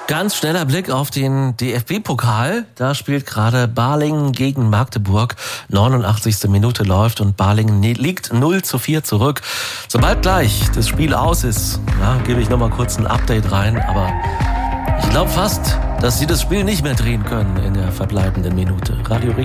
Ganz schneller Blick auf den DFB-Pokal. Da spielt gerade Balingen gegen Magdeburg. 89. Minute läuft und Balingen liegt 0:4 zurück. Sobald gleich das Spiel aus ist, gebe ich nochmal kurz ein Update rein. Aber ich glaube fast, dass sie das Spiel nicht mehr drehen können in der verbleibenden Minute. Radio Ring.